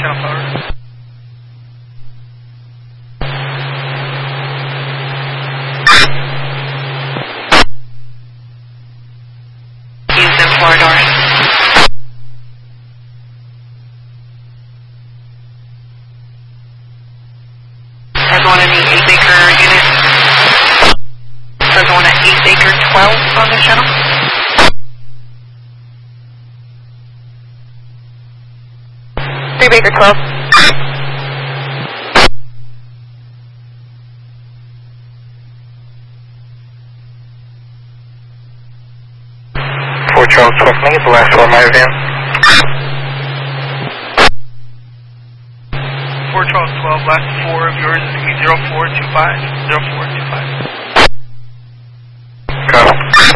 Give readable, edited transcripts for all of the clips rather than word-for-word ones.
channel power. Houston, floor doors. Everyone in the 8 Baker unit. Everyone at 8 Baker 12 on the channel. Baker 12. Fort Charles 12 me, the last 4 miles in. Fort Charles 12, last 4 of yours is going to be 0425. 0425. Go.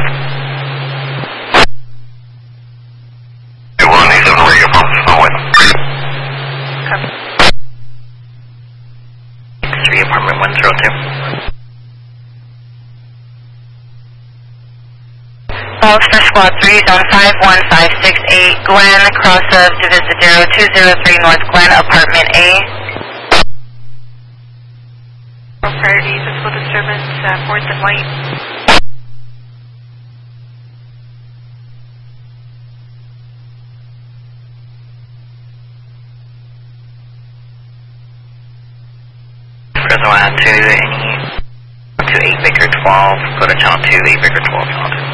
Apartment 102. Officer Squad 3 Zone 51568 Glen, cross of Divisadero 203 North Glen, Apartment A. Priority, physical disturbance, 4th and White. Fresno to 8 Baker 12, go to channel 2, 8 Baker 12, channel 2.